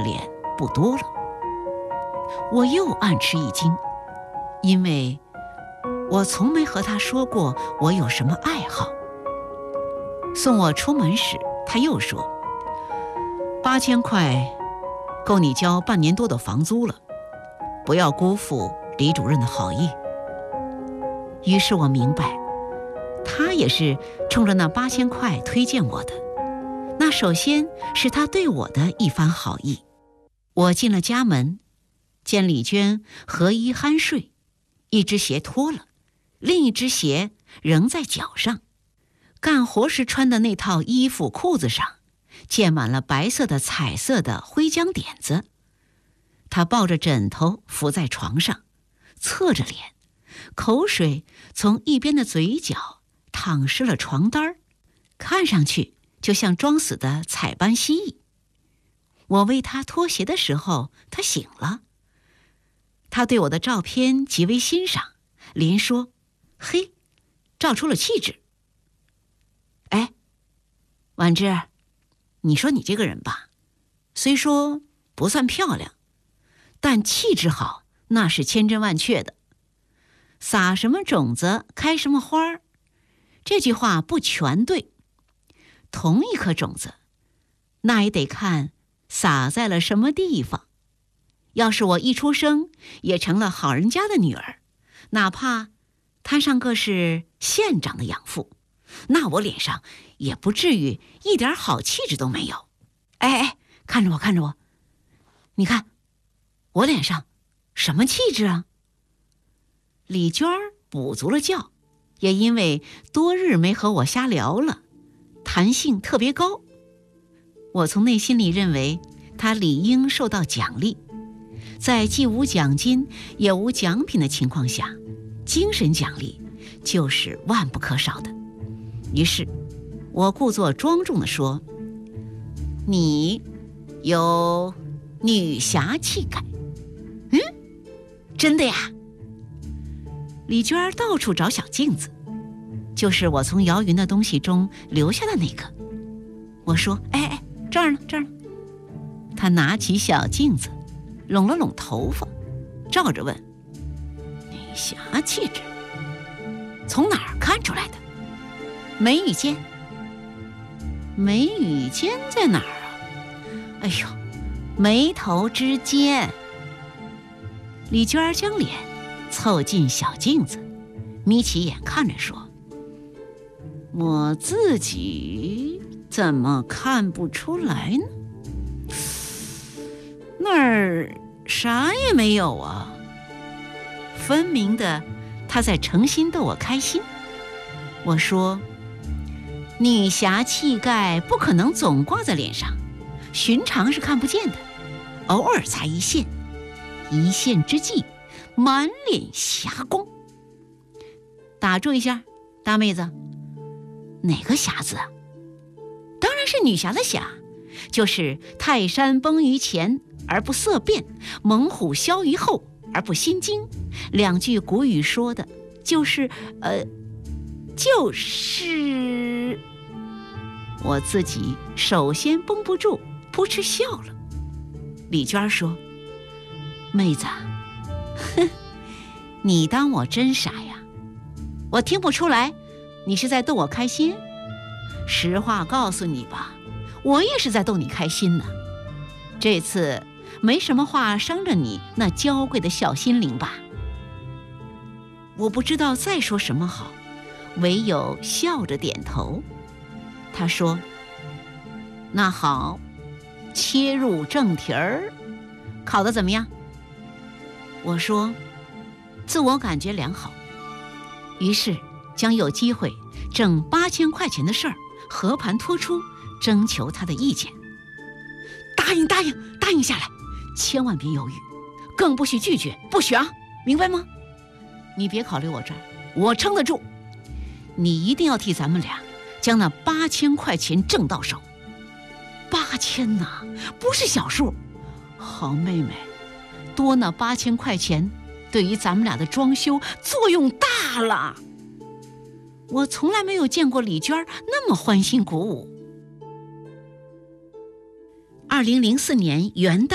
脸不多了。我又暗吃一惊，因为我从没和他说过我有什么爱好。送我出门时，他又说：“8000块够你交半年多的房租了，不要辜负李主任的好意。”于是我明白，他也是冲着那8000块推荐我的。那首先是他对我的一番好意。我进了家门，见李娟合衣酣睡，一只鞋脱了，另一只鞋仍在脚上。干活时穿的那套衣服裤子上溅满了白色的彩色的灰浆点子。他抱着枕头伏在床上，侧着脸，口水从一边的嘴角淌湿了床单，看上去就像装死的彩斑蜥蜴。我为他脱鞋的时候，他醒了。他对我的照片极为欣赏，连说：“嘿，照出了气质。”哎，婉芝，你说你这个人吧，虽说不算漂亮，但气质好那是千真万确的。撒什么种子开什么花儿，这句话不全对。同一颗种子，那也得看撒在了什么地方。要是我一出生也成了好人家的女儿，哪怕摊上个是县长的养父，那我脸上也不至于一点好气质都没有。哎，看着我，看着我，你看我脸上什么气质啊？李娟补足了觉，也因为多日没和我瞎聊了，弹性特别高。我从内心里认为她理应受到奖励。在既无奖金也无奖品的情况下，精神奖励就是万不可少的。于是我故作庄重地说：“你有女侠气概。”真的呀？李娟到处找小镜子，就是我从姚云的东西中留下的那个。我说：“哎，这儿呢，这儿呢。”她拿起小镜子，拢了拢头发，照着问：“女侠气质，从哪儿看出来的？眉宇间。眉宇间在哪儿啊？哎呦，眉头之间。”李娟将脸凑近小镜子，眯起眼看着说：“我自己怎么看不出来呢？那儿啥也没有啊。”分明的他在诚心逗我开心。我说：“女侠气概不可能总挂在脸上，寻常是看不见的，偶尔才一现，一现之际，满脸霞光。”打住一下，大妹子，哪个侠字啊？当然是女侠的侠，就是泰山崩于前而不色变，猛虎萧于后而不心惊。两句古语说的就是我自己首先绷不住，扑哧笑了。李娟说：“妹子，哼，你当我真傻呀？我听不出来你是在逗我开心。实话告诉你吧，我也是在逗你开心呢。这次没什么话伤着你那娇贵的小心灵吧？”我不知道再说什么好，唯有笑着点头。他说：“那好，切入正题儿，考得怎么样？”我说：“自我感觉良好。”于是将有机会挣8000块钱的事儿和盘托出，征求他的意见。答应下来，千万别犹豫，更不许拒绝，不许啊，明白吗？你别考虑我这儿，我撑得住。你一定要替咱们俩将那8000块钱挣到手。8000呐，不是小数。好妹妹，多那8000块钱对于咱们俩的装修作用大了。我从来没有见过李娟那么欢欣鼓舞。2004年元旦